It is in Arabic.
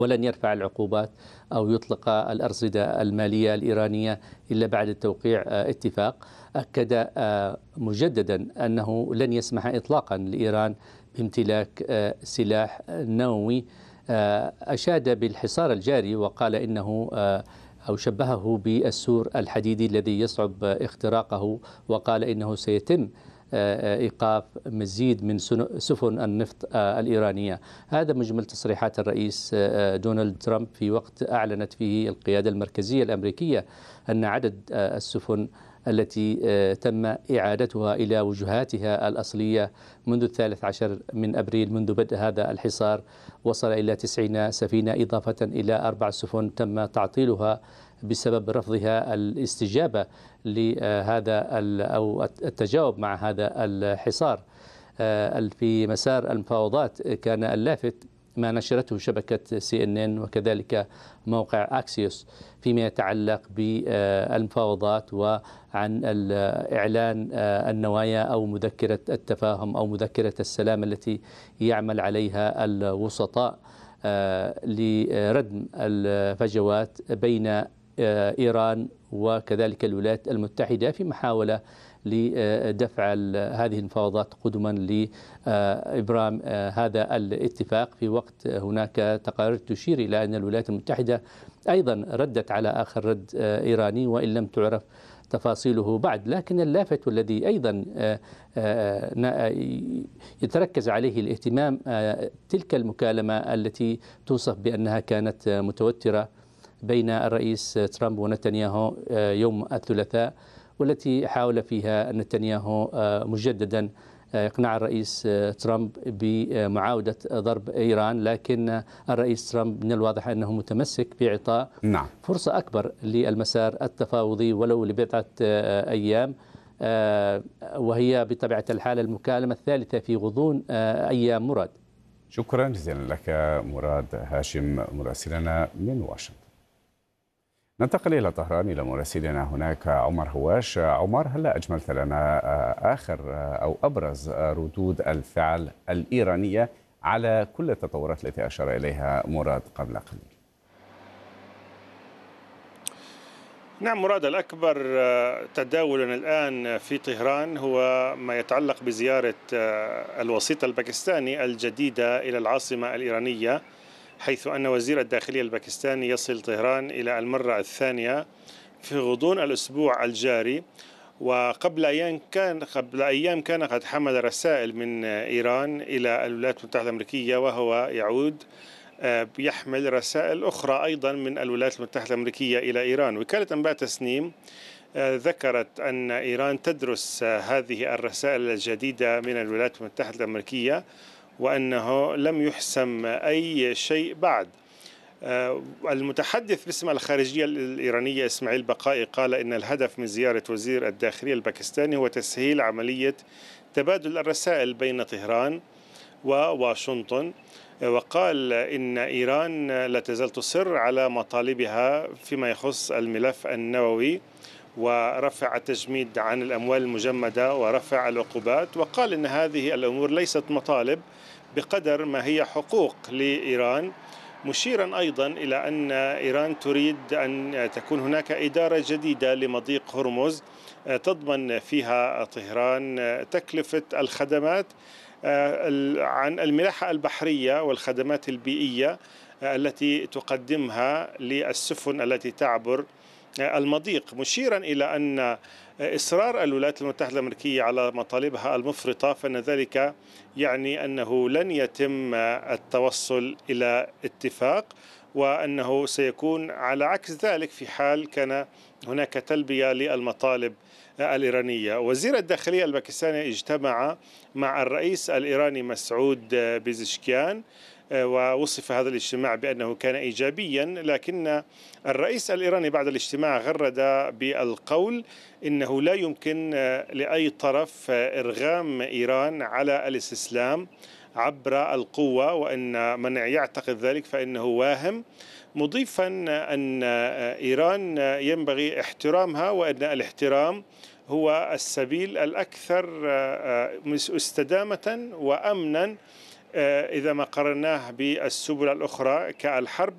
ولن يرفع العقوبات أو يطلق الأرصدة المالية الإيرانية إلا بعد توقيع اتفاق. أكد مجددا أنه لن يسمح إطلاقا لإيران بامتلاك سلاح نووي. أشاد بالحصار الجاري وقال إنه أو شبهه بالسور الحديدي الذي يصعب اختراقه، وقال إنه سيتم إيقاف مزيد من سفن النفط الإيرانية. هذا مجمل تصريحات الرئيس دونالد ترامب في وقت أعلنت فيه القيادة المركزية الأمريكية أن عدد السفن التي تم إعادتها إلى وجهاتها الأصلية منذ 13 من أبريل منذ بدء هذا الحصار وصل إلى 90 سفينة، إضافة إلى 4 سفن تم تعطيلها بسبب رفضها الاستجابة لهذا أو التجاوب مع هذا الحصار. في مسار المفاوضات كان اللافت ما نشرته شبكة CNN وكذلك موقع أكسيوس فيما يتعلق بالمفاوضات وعن إعلان النوايا أو مذكرة التفاهم أو مذكرة السلام التي يعمل عليها الوسطاء لردم الفجوات بين إيران وكذلك الولايات المتحدة في محاولة لدفع هذه المفاوضات قدما لإبرام هذا الاتفاق، في وقت هناك تقارير تشير إلى أن الولايات المتحدة أيضا ردت على آخر رد إيراني وإن لم تعرف تفاصيله بعد. لكن اللافت والذي أيضا يتركز عليه الاهتمام تلك المكالمة التي توصف بأنها كانت متوترة بين الرئيس ترامب ونتنياهو يوم الثلاثاء، والتي حاول فيها نتنياهو مجددا إقناع الرئيس ترامب بمعاودة ضرب إيران، لكن الرئيس ترامب من الواضح أنه متمسك بإعطاء فرصة أكبر للمسار التفاوضي ولو لبضعة أيام، وهي بطبيعة الحال المكالمة الثالثة في غضون أيام. مراد، شكرا جزيلا لك مراد هاشم مراسلنا من واشنطن. ننتقل إلى طهران إلى مراسلنا هناك عمر هواش. عمر، هلا أجملت لنا آخر أو أبرز ردود الفعل الإيرانية على كل التطورات التي أشار إليها مراد قبل قليل. نعم مراد، الأكبر تداولا الآن في طهران هو ما يتعلق بزيارة الوسيط الباكستاني الجديدة إلى العاصمة الإيرانية، حيث أن وزير الداخلية الباكستاني يصل طهران إلى المرة الثانية في غضون الأسبوع الجاري. وقبل أيام كان قد حمل رسائل من إيران إلى الولايات المتحدة الأمريكية، وهو يعود يحمل رسائل أخرى أيضا من الولايات المتحدة الأمريكية إلى إيران. وكالة أنباء تسنيم ذكرت أن إيران تدرس هذه الرسائل الجديدة من الولايات المتحدة الأمريكية وأنه لم يحسم أي شيء بعد. المتحدث باسم الخارجية الإيرانية إسماعيل بقائي قال إن الهدف من زيارة وزير الداخلية الباكستاني هو تسهيل عملية تبادل الرسائل بين طهران وواشنطن، وقال إن إيران لا تزال تصر على مطالبها فيما يخص الملف النووي ورفع التجميد عن الأموال المجمدة ورفع العقوبات، وقال إن هذه الأمور ليست مطالب بقدر ما هي حقوق لإيران، مشيرا أيضا إلى أن إيران تريد أن تكون هناك إدارة جديدة لمضيق هرمز تضمن فيها طهران تكلفة الخدمات عن الملاحة البحرية والخدمات البيئية التي تقدمها للسفن التي تعبر المضيق، مشيرا إلى أن إصرار الولايات المتحدة الأمريكية على مطالبها المفرطة فإن ذلك يعني أنه لن يتم التوصل إلى اتفاق، وأنه سيكون على عكس ذلك في حال كان هناك تلبية للمطالب الإيرانية. وزير الداخلية الباكستاني اجتمع مع الرئيس الإيراني مسعود بيزشكيان، ووصف هذا الاجتماع بأنه كان إيجابيا، لكن الرئيس الإيراني بعد الاجتماع غرد بالقول إنه لا يمكن لأي طرف إرغام إيران على الاستسلام عبر القوة، وأن من يعتقد ذلك فإنه واهم، مضيفا أن إيران ينبغي احترامها وأن الاحترام هو السبيل الأكثر استدامة وأمنا إذا ما قارناه بالسبل الأخرى كالحرب